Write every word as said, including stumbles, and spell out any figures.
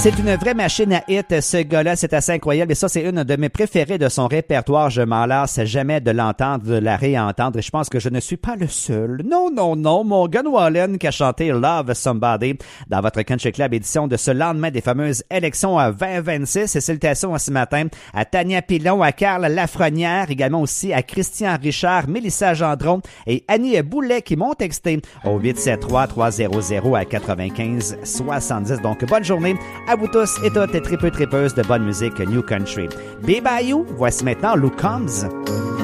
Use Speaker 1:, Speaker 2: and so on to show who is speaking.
Speaker 1: C'est une vraie machine à hit, ce gars-là, c'est assez incroyable. Et ça, c'est une de mes préférées de son répertoire. Je m'en lasse jamais de l'entendre, de la réentendre. Et je pense que je ne suis pas le seul. Non, non, non. Morgan Wallen qui a chanté Love Somebody dans votre Country Club édition de ce lendemain des fameuses élections à vingt vingt-six. Et salutations ce matin à Tania Pilon, à Carl Lafrenière, également aussi à Christian Richard, Mélissa Gendron et Annie Boulet qui m'ont texté au huit sept trois trois zéro zéro à quatre-vingt-quinze soixante-dix. Donc, bonne journée à vous tous et toutes, tripeux tripeuses de bonne musique New Country. Be Bayou, voici maintenant Lou Combs.